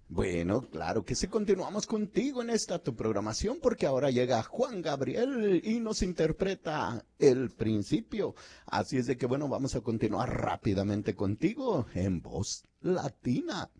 Bueno, claro que sí, continuamos contigo en esta tu programación porque ahora llega Juan Gabriel y nos interpreta El Principio. Así es de que bueno, vamos a continuar rápidamente contigo en Voz Latina.